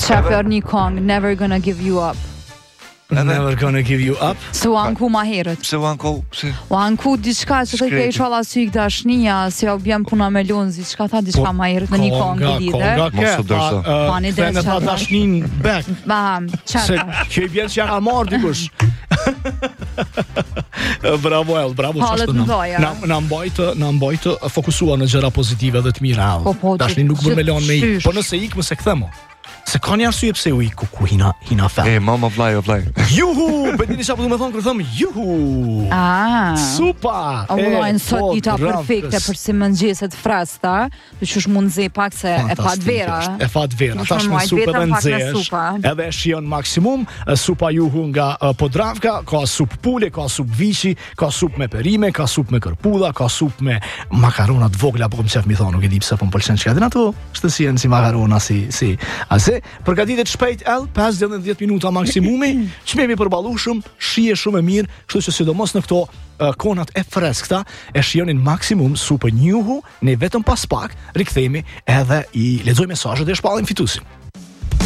Shafjar një këngë, Never Gonna Give You Up. Never Gonna Give You Up. Se u anku ma herët. Pse u anku? Pse? U anku diçka që të ke inshallah sy dashnia, se u bjem puna me Lonzi, diçka tha diçka ma herët në një këngë lidhe. Konga ke. Pani dhe Ne tha dashnin back. Ba, Se çfarë? kjo i bjen që ja ka marrë dikush. Bravo El, bravo Hallet çfarë mdoja. na mbajtë fokusuar në gjëra pozitive dhe të mira. Po, Dashni nuk bën me lënë me ik. qysh. Po nëse ik më se kthemo. Se ka një arsye pse u ik ku hina fa. Mama vllai. Juhu, po dini çfarë do të them kur them juhu. Supa. O vllajnë sot dita perfekte për si mëngjeset frasta, që është mund nxe pak se e fat vera. E fat vera. Tash me supë dhe nxesh. Edhe shijon maksimum supa juhu nga Podravka, ka supë pule, ka supë viçi, ka supë me perime, ka supë me kërpulla, ka supë me makarona të vogla, po më çef mi thon, nuk e di pse po më pëlqen çka din ato. Shtësien si makarona si ase përgatitet shpejt 5-10 minuta maksimumi, çmemi përballueshëm, shije shumë e mirë, kështu që sidomos në këto konat e freskëta e shijonin maksimum supën juhu, ne vetëm pas pak rikthehemi edhe i lexoj mesazhet dhe shpallim fituesin.